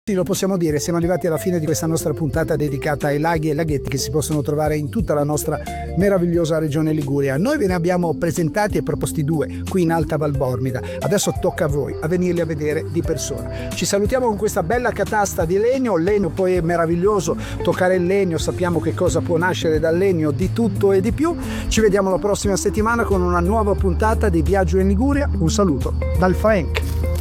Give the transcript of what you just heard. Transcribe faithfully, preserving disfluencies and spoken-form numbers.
Sì, lo possiamo dire, siamo arrivati alla fine di questa nostra puntata dedicata ai laghi e laghetti che si possono trovare in tutta la nostra meravigliosa regione Liguria. Noi ve ne abbiamo presentati e proposti due qui in Alta Valbormida. Adesso tocca a voi a venirli a vedere di persona. Ci salutiamo con questa bella catasta di legno. Il legno poi è meraviglioso, toccare il legno, sappiamo che cosa può nascere dal legno, di tutto e di più. Ci vediamo la prossima settimana con una nuova puntata di Viaggio in Liguria. Un saluto dal Frank.